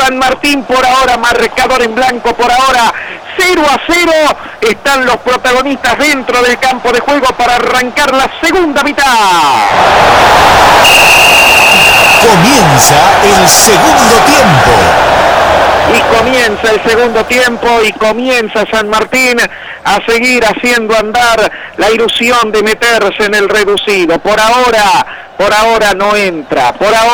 San Martín por ahora, marcador en blanco por ahora, 0-0, están los protagonistas dentro del campo de juego para arrancar la segunda mitad. Comienza el segundo tiempo. Y comienza el segundo tiempo y comienza San Martín a seguir haciendo andar la ilusión de meterse en el reducido. Por ahora no entra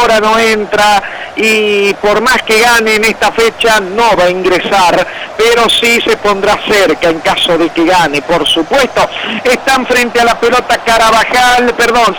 y por más que gane en esta fecha no va a ingresar, pero sí se pondrá cerca en caso de que gane, por supuesto. Están frente a la pelota Carabajal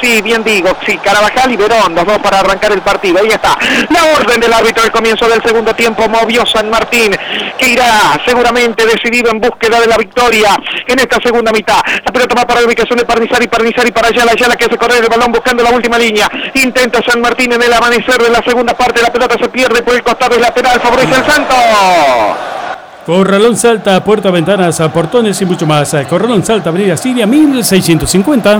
y Verón, los dos para arrancar el partido. Ahí está la orden del árbitro al comienzo del segundo tiempo. Movió San Martín, que irá seguramente decidido en búsqueda de la victoria en esta segunda mitad. La pelota va para la ubicación de Parnizari para Ayala que hace correr el balón buscando la última línea. Intenta San Martín en el amanecer de la segunda parte. La pelota se pierde por el costado lateral, favorece el Santos. Corralón Salta, puerta, ventanas, portones y mucho más. Corralón Salta, avenida Siria, 1650.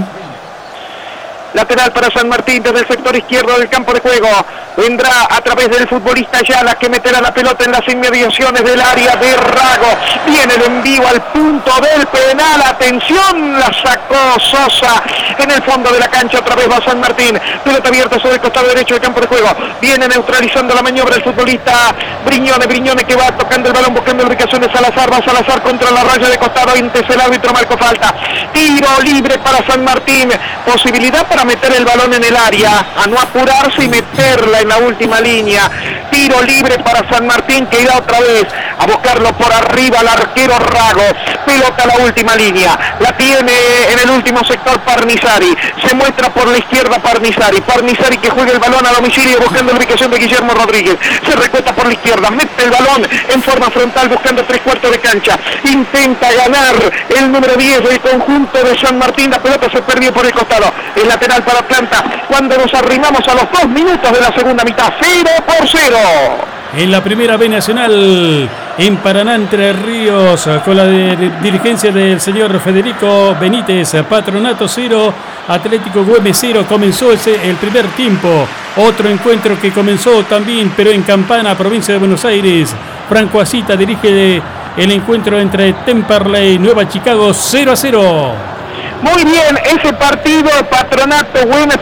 Lateral para San Martín desde el sector izquierdo del campo de juego. Vendrá a través del futbolista Ayala que meterá la pelota en las inmediaciones del área de Rago. Viene el envío al punto del penal. Atención, la sacó Sosa en el fondo de la cancha. Otra vez va San Martín. Pelota abierta sobre el costado derecho del campo de juego. Viene neutralizando la maniobra el futbolista Briñone que va tocando el balón buscando la ubicación de Salazar. Va Salazar contra la raya de costado. Antes el árbitro marcó falta. Tiro libre para San Martín. Posibilidad para meter el balón en el área, a no apurarse y meterla en la última línea. Tiro libre para San Martín que irá otra vez a buscarlo por arriba al arquero Rago. Pelota a la última línea, la tiene en el último sector Parnizari, se muestra por la izquierda Parnizari que juega el balón a domicilio buscando la ubicación de Guillermo Rodríguez. Se recuesta por la izquierda, mete el balón en forma frontal buscando 3/4 de cancha. Intenta ganar el número 10 del conjunto de San Martín. La pelota se perdió por el costado. El lateral para Atlanta cuando nos arrimamos a los 2 minutos de la segunda mitad. 0-0. En la primera B Nacional, en Paraná, Entre Ríos, con la dirigencia del señor Federico Benítez, Patronato 0, Atlético Güemes 0, comenzó el primer tiempo. Otro encuentro que comenzó también, pero en Campana, provincia de Buenos Aires. Franco Asita dirige el encuentro entre Temperley, Nueva Chicago, 0-0. Muy bien, ese partido Patronato Güemes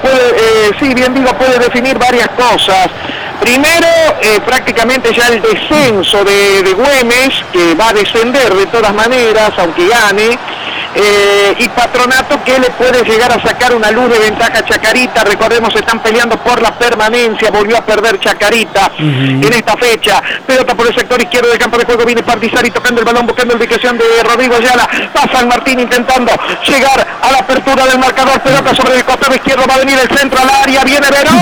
puede definir varias cosas. Primero, prácticamente ya el descenso de Güemes, que va a descender de todas maneras, aunque gane. Y Patronato que le puede llegar a sacar una luz de ventaja a Chacarita. Recordemos, están peleando por la permanencia. Volvió a perder Chacarita en esta fecha. Pelota por el sector izquierdo del campo de juego. Viene Parnizari tocando el balón, buscando la ubicación de Rodrigo Ayala. Va San Martín intentando llegar a la apertura del marcador. Pelota sobre el costado izquierdo. Va a venir el centro al área. Viene Verón.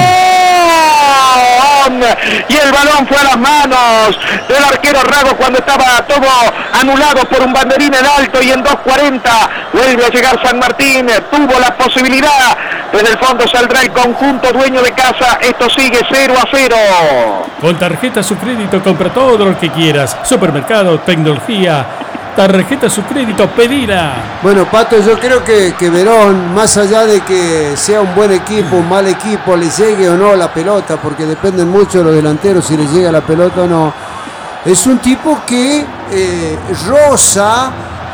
Y el balón fue a las manos del arquero Rago cuando estaba todo anulado por un banderín en alto. Y en 2:40 vuelve a llegar San Martín. Tuvo la posibilidad. Desde el fondo saldrá el conjunto dueño de casa. Esto sigue 0-0. Con tarjeta su crédito compra todo lo que quieras. Supermercado, tecnología. Tarjeta su crédito, pedila. Bueno, Pato, yo creo que Verón, más allá de que sea un buen equipo, un mal equipo, le llegue o no la pelota, porque dependen mucho de los delanteros si les llega la pelota o no, es un tipo que roza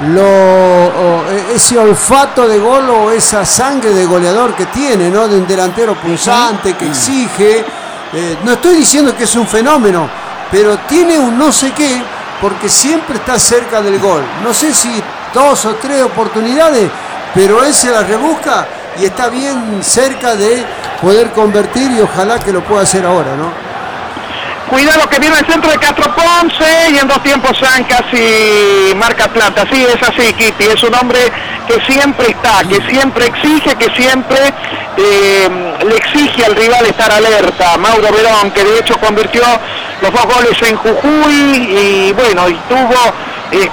ese olfato de gol o esa sangre de goleador que tiene, ¿no? De un delantero punzante que exige. No estoy diciendo que es un fenómeno, pero tiene un no sé qué, porque siempre está cerca del gol. No sé si 2 o 3 oportunidades, pero él se las rebusca y está bien cerca de poder convertir y ojalá que lo pueda hacer ahora, ¿no? Cuidado que viene el centro de Castro Ponce y en 2 tiempos Zancas y marca Atlanta. Sí, es así, Kitty. Es un hombre que siempre está, que siempre exige, que siempre le exige al rival estar alerta. Mauro Verón, que de hecho convirtió los 2 goles en Jujuy y bueno, y tuvo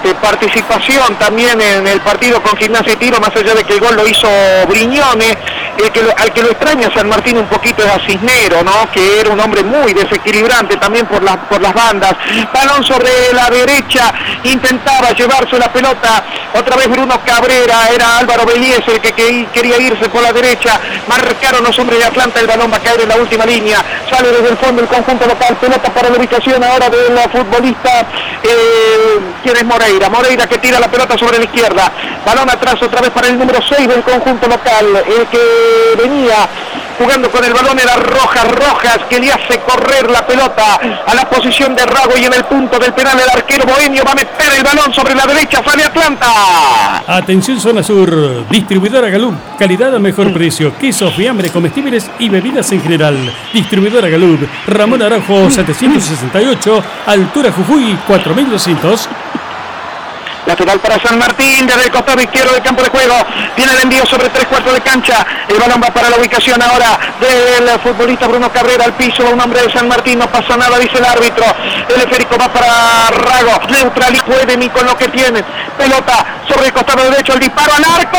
participación también en el partido con Gimnasia y Tiro, más allá de que el gol lo hizo Briñone. al que lo extraña San Martín un poquito es a Cisnero, ¿no? Que era un hombre muy desequilibrante también por las bandas. Balón sobre la derecha, intentaba llevarse la pelota, otra vez Bruno Cabrera, era Álvaro Bellés el que quería irse por la derecha, marcaron los hombres de Atlanta, el balón va a caer en la última línea, sale desde el fondo el conjunto local, pelota para la ubicación ahora del futbolista, ¿quién es Moreira? Moreira que tira la pelota sobre la izquierda, balón atrás otra vez para el número 6 del conjunto local, el que venía jugando con el balón era Rojas que le hace correr la pelota a la posición de Rago y en el punto del penal el arquero bohemio va a meter el balón sobre la derecha, sale Atlanta. Atención zona sur, distribuidora Galub, calidad a mejor precio, quesos, fiambre, comestibles y bebidas en general. Distribuidora Galub, Ramón Araujo 768, altura Jujuy 4200. Lateral para San Martín, desde el costado izquierdo del campo de juego, tiene el envío sobre 3/4 de cancha, el balón va para la ubicación ahora del futbolista Bruno Cabrera al piso, un hombre de San Martín, no pasa nada, dice el árbitro, el esférico va para Rago, neutral y puede ni con lo que tiene, pelota sobre el costado derecho, el disparo al arco,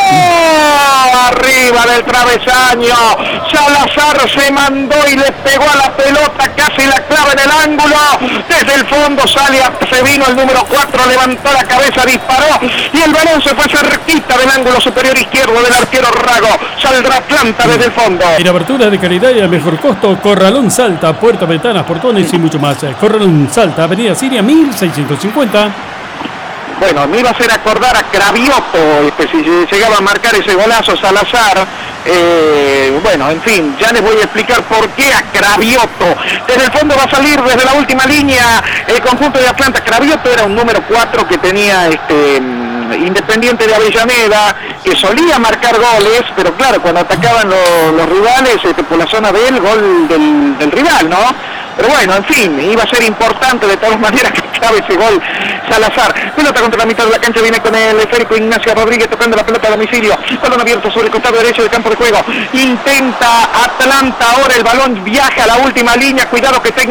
arriba del travesaño, Salazar se mandó y le pegó a la pelota, casi la clava en el ángulo, desde el fondo se vino el número 4, levantó la cabeza, disparó y el balón se fue cerquita del ángulo superior izquierdo del arquero Rago. Saldrá Atlanta desde el fondo. En abertura de calidad y a mejor costo, Corralón Salta, puertas, ventanas, portones y mucho más. Corralón Salta, Avenida Siria 1650. Bueno, me iba a hacer acordar a Cravioto, si llegaba a marcar ese golazo Salazar. Bueno, en fin, ya les voy a explicar por qué a Cravioto. Desde el fondo va a salir desde la última línea el conjunto de Atlanta. Cravioto era un número 4 que tenía Independiente de Avellaneda, que solía marcar goles, pero claro, cuando atacaban los rivales por la zona de él, gol del rival, ¿no? Pero bueno, en fin, iba a ser importante de todas maneras que clave ese gol Salazar. Pelota contra la mitad de la cancha, viene con el esférico Ignacio Rodríguez tocando la pelota a domicilio. Balón abierto sobre el costado derecho del campo de juego. Intenta Atlanta ahora, el balón viaja a la última línea, cuidado que